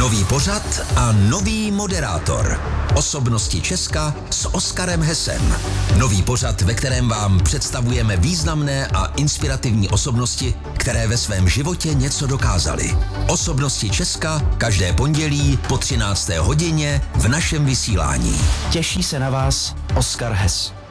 Nový pořad a nový moderátor. Osobnosti Česka s Oskarem Hessem. Nový pořad, ve kterém vám představujeme významné a inspirativní osobnosti, které ve svém životě něco dokázaly. Osobnosti Česka každé pondělí po 13. hodině v našem vysílání. Těší se na vás Oskar Hess.